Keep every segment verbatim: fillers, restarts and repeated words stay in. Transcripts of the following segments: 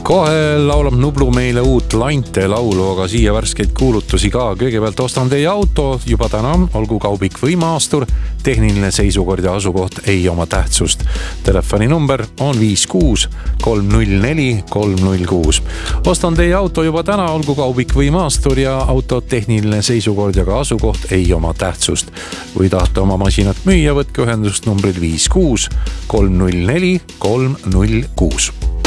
Kohe laulab Nublu meile uut Lante laulu, aga siia värskeid kuulutusi ka. Kõigepealt ostan teie auto juba täna, olgu kaubik või maastur. Tehniline seisukord ja asukoht ei oma tähtsust. Telefoni number on viis kuus kolm null neli kolm null kuus. Ostan teie auto juba täna, olgu kaubik või maastur ja auto tehniline seisukord ja ka asukoht ei oma tähtsust. Kui tahate oma masinat müüa, võtke ühendust numbril viis kuus kolm null neli kolm null kuus.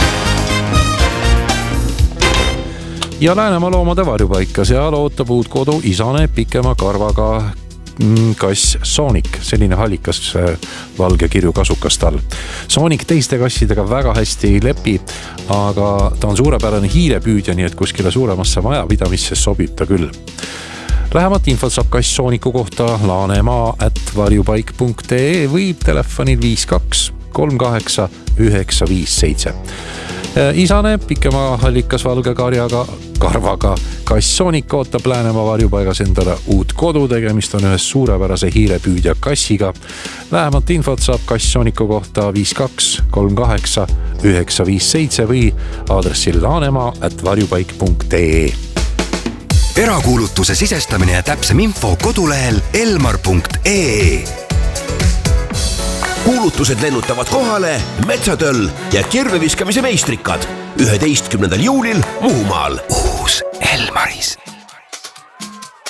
Ja Läänemaa loomade varjupaika, seal ootab uut kodu isane pikema karvaga kass Sonic, selline hallikas valge kirju kasukas tal. Sonic teiste kassidega väga hästi ei lepi, aga ta on suurepärane hiirepüüdja, nii et kuskile suuremasse majapidamisse sobib ta küll. Lähemat infot saab kass Sooniku kohta laanemaa at varjupaik punkt ee või telefonil viis kaks kolm kaheksa üheksa viis seitse. Isane pikema hallikas valge karjaga karvaga kass Sonic ootab Läänemaa varjupaigas endale uut kodu, tegemist on ühes suurepärase hiirepüüdja kassiga. Lähemat infot saab kass Sooniku kohta viis kaks kolm kaheksa üheksa viis seitse või aadressil laanemaa at varjupaik punkt ee. Erakuulutuse sisestamine ja täpsem info kodulehel elmar punkt ee. Kuulutused lennutavad kohale Metsatöll ja kirveviskamise meistrikad üheteistkümnendal juulil Muhumaal. Uus Elmaris.